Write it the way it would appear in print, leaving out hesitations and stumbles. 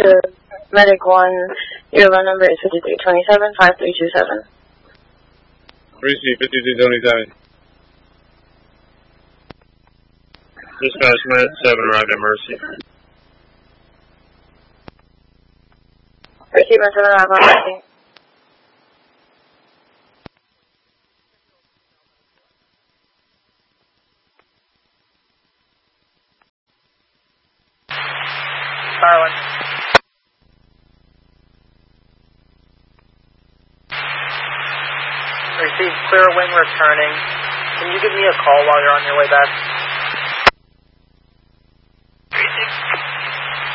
to Medic 1, your run number is 5327 5327. Receive 5327. Dispatch Med 7 arrived at Mercy. Receive Med 7 arrived on Mercy. Starland. Receive clear wing returning. Can you give me a call while you're on your way back?